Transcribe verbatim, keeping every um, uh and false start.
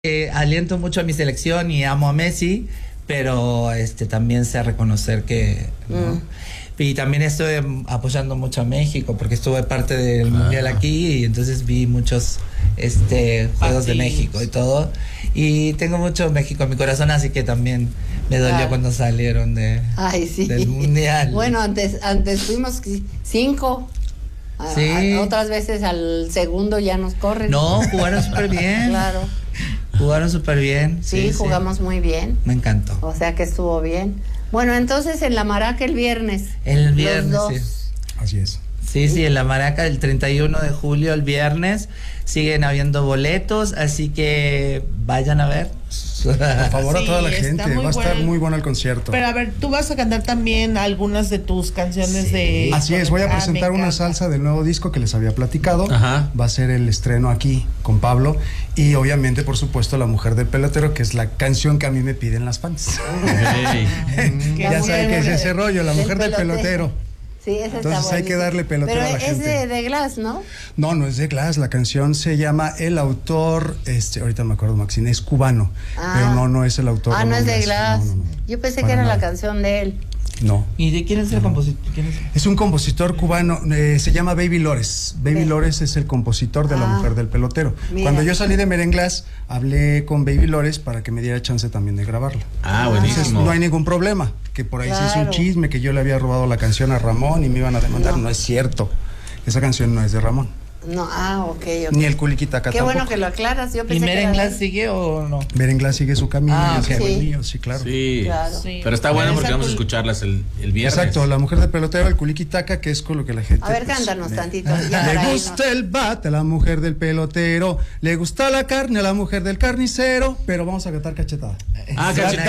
Eh, aliento mucho a mi selección y amo a Messi, pero este también sé reconocer que ¿no? mm. Y también estoy apoyando mucho a México porque estuve parte del ah. mundial aquí y entonces vi muchos este juegos de México y todo, y tengo mucho México en mi corazón, así que también me dolió claro. cuando salieron de Ay, sí. del mundial. Bueno, antes antes fuimos cinco. Sí. A, a, otras veces al segundo ya nos corren. No, jugaron súper bien. Claro. Jugaron súper bien. Sí, sí jugamos sí. muy bien. Me encantó. O sea que estuvo bien. Bueno, entonces en la Maraca el viernes. El viernes, los dos. Sí. Así es. Sí, sí, en la Maraca el treinta y uno de julio, el viernes, siguen habiendo boletos, así que vayan a ver. Por favor, sí, a toda la gente, va a estar bueno. muy bueno el concierto. Pero a ver, tú vas a cantar también algunas de tus canciones sí. de... Así es, voy a presentar una salsa del nuevo disco que les había platicado. Ajá. Va a ser el estreno aquí con Pablo y obviamente, por supuesto, La Mujer del Pelotero, que es la canción que a mí me piden las fans. Hey. Ya saben que es ese rollo, La Mujer del, del pelotero. pelotero. Sí, esa Entonces está hay que darle pelotero Pero a la es gente. de, de Glass, ¿no? No, no es de Glass. La canción se llama El Autor, este, ahorita me acuerdo, Maxine, es cubano, ah. pero no, no es el autor. Ah, no, no es de Glass. No, no, no. Yo pensé Para que era nada. la canción de él. No. ¿Y de quién es el compositor? ¿Quién es? Es un compositor cubano, eh, se llama Baby Lores. Baby sí. Lores es el compositor de ah, La Mujer del Pelotero. Mira. Cuando yo salí de Merenglass, hablé con Baby Lores para que me diera chance también de grabarla. Ah, buenísimo. Entonces no hay ningún problema, que por ahí claro. se hizo un chisme que yo le había robado la canción a Ramón y me iban a demandar. No, no es cierto. Esa canción no es de Ramón. No, ah, ok, okay. Ni el Culiquitaca Qué tampoco. bueno que lo aclaras. Yo pensé ¿Y Merenglass que sigue o no? Merenglass sigue su camino, ah, y okay. el mío, sí, claro. Sí, claro. sí. Pero está bueno porque vamos a escucharlas el, el viernes. Exacto, La Mujer del Pelotero, el Culiquitaca, que es con lo que la gente... A ver, pues, cántanos le, tantito. Le gusta no. el bate a la mujer del pelotero, le gusta la carne a la mujer del carnicero, pero vamos a cantar cachetada. Ah, cachetada.